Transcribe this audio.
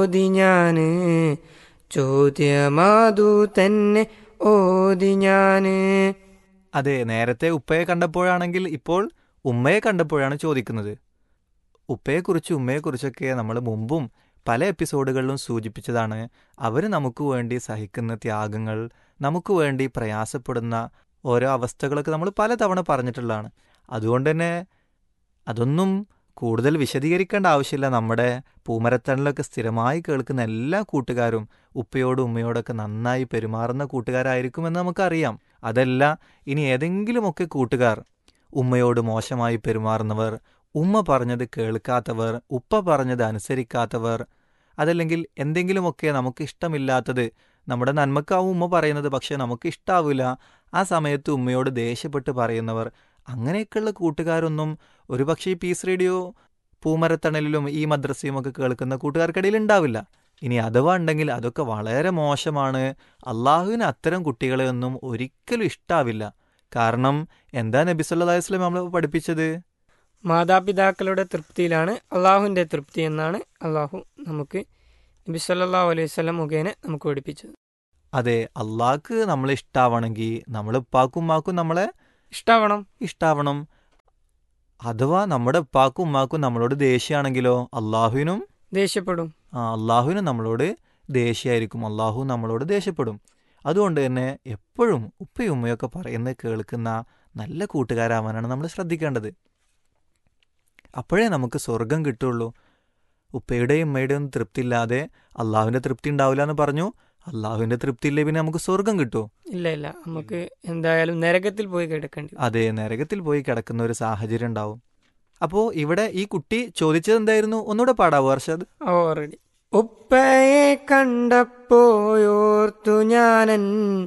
ഓതി ഞാന്, ചോദ്യമാതു തന്നെ ഓതി ഞാന്. അതെ, നേരത്തെ ഉപ്പയെ കണ്ടപ്പോഴാണെങ്കിൽ ഇപ്പോൾ ഉമ്മയെ കണ്ടപ്പോഴാണ് ചോദിക്കുന്നത്. ഉമ്മയെക്കുറിച്ചൊക്കെ നമ്മൾ മുമ്പും പല എപ്പിസോഡുകളിലും സൂചിപ്പിച്ചതാണ്. അവർ നമുക്ക് വേണ്ടി സഹിക്കുന്ന ത്യാഗങ്ങൾ, നമുക്ക് വേണ്ടി പ്രയാസപ്പെടുന്ന ഓരോ അവസ്ഥകളൊക്കെ നമ്മൾ പലതവണ പറഞ്ഞിട്ടുള്ളതാണ്. അതുകൊണ്ട് തന്നെ അതൊന്നും കൂടുതൽ വിശദീകരിക്കേണ്ട ആവശ്യമില്ല. നമ്മുടെ പൂമരത്തണിലൊക്കെ സ്ഥിരമായി കേൾക്കുന്ന എല്ലാ കൂട്ടുകാരും ഉപ്പയോടും ഉമ്മയോടൊക്കെ നന്നായി പെരുമാറുന്ന കൂട്ടുകാരായിരിക്കുമെന്ന് നമുക്കറിയാം. അതല്ല, ഇനി ഏതെങ്കിലുമൊക്കെ കൂട്ടുകാർ ഉമ്മയോട് മോശമായി പെരുമാറുന്നവർ, ഉമ്മ പറഞ്ഞത് കേൾക്കാത്തവർ, ഉപ്പ പറഞ്ഞത് അനുസരിക്കാത്തവർ, അതല്ലെങ്കിൽ എന്തെങ്കിലുമൊക്കെ നമുക്ക് ഇഷ്ടമില്ലാത്തത്, നമ്മുടെ നന്മക്കാവും ഉമ്മ പറയുന്നത്, പക്ഷെ നമുക്ക് ഇഷ്ടാവില്ല, ആ സമയത്ത് ഉമ്മയോട് ദേഷ്യപ്പെട്ട് പറയുന്നവർ, അങ്ങനെയൊക്കെയുള്ള കൂട്ടുകാരൊന്നും ഒരുപക്ഷെ ഈ പീസ് റേഡിയോ പൂമരത്തണലിലും ഈ മദ്രസയും ഒക്കെ കേൾക്കുന്ന കൂട്ടുകാർക്കിടയിൽ ഉണ്ടാവില്ല. ഇനി അഥവാ ഉണ്ടെങ്കിൽ അതൊക്കെ വളരെ മോശമാണ്. അള്ളാഹുവിന് അത്തരം കുട്ടികളെ ഒന്നും ഒരിക്കലും ഇഷ്ടാവില്ല. കാരണം എന്താ നബി സല്ലല്ലാഹു അലൈഹി വസല്ലം നമ്മൾ പഠിപ്പിച്ചത്? മാതാപിതാക്കളുടെ തൃപ്തിയിലാണ് അള്ളാഹുവിൻ്റെ തൃപ്തി എന്നാണ് അള്ളാഹു നമുക്ക് നബി സല്ലല്ലാഹു അലൈഹി വസല്ലം മുഖേന നമുക്ക് പഠിപ്പിച്ചത്. അതെ, അള്ളാഹ്ക്ക് നമ്മളെ ഇഷ്ടാവണമെങ്കിൽ നമ്മൾ ഉപ്പാക്കും ഉമ്മാക്കും നമ്മളെ ഇഷ്ടാവണം. അഥവാ നമ്മുടെ ഉപ്പാക്കും ഉമ്മാക്കും നമ്മളോട് ദേഷ്യമാണെങ്കിലോ അള്ളാഹുവിനും ദേഷ്യപ്പെടും. അള്ളാഹുവിനും നമ്മളോട് ദേഷ്യമായിരിക്കും, അള്ളാഹു നമ്മളോട് ദേഷ്യപ്പെടും. അതുകൊണ്ട് തന്നെ എപ്പോഴും ഉപ്പയും ഉമ്മയൊക്കെ പറയുന്നത് കേൾക്കുന്ന നല്ല കൂട്ടുകാരാവാനാണ് നമ്മൾ ശ്രദ്ധിക്കേണ്ടത്. അപ്പോഴേ നമുക്ക് സ്വർഗം കിട്ടുള്ളൂ. ഉപ്പയുടെയും ഉമ്മയുടെയും തൃപ്തി ഇല്ലാതെ അള്ളാഹുവിൻ്റെ തൃപ്തി ഉണ്ടാവില്ല എന്ന് പറഞ്ഞു. അള്ളാഹുവിൻ്റെ തൃപ്തി ഇല്ലേ പിന്നെ നമുക്ക് സ്വർഗം കിട്ടുമോ? ഇല്ല, നമുക്ക് എന്തായാലും നരകത്തിൽ പോയി കിടക്കേണ്ടി. അതെ, നരകത്തിൽ പോയി കിടക്കുന്ന ഒരു സാഹചര്യം ഉണ്ടാവും. അപ്പോൾ ഇവിടെ ഈ കുട്ടി ചോദിച്ചത് എന്തായിരുന്നു? ഒന്നുകൂടെ പാടാവോ അർഷദ്? റെഡി. ഉപ്പയെ കണ്ടപ്പോയോർത്തു ഞാനൻ